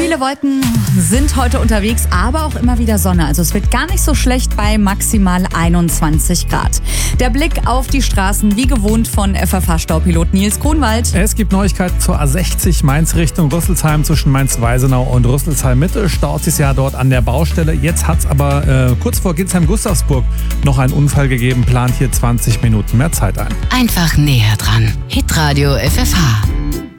Viele Wolken sind heute unterwegs, aber auch immer wieder Sonne. Also es wird gar nicht so schlecht bei maximal 21 Grad. Der Blick auf die Straßen, wie gewohnt von FFH-Staupilot Nils Grunwald. Es gibt Neuigkeiten zur A60 Mainz Richtung Rüsselsheim zwischen Mainz-Weisenau und Rüsselsheim-Mitte. Staut sich ja dort an der Baustelle. Jetzt hat es aber kurz vor Ginsheim-Gustavsburg noch einen Unfall gegeben. Plant hier 20 Minuten mehr Zeit ein. Einfach näher dran. Hitradio FFH.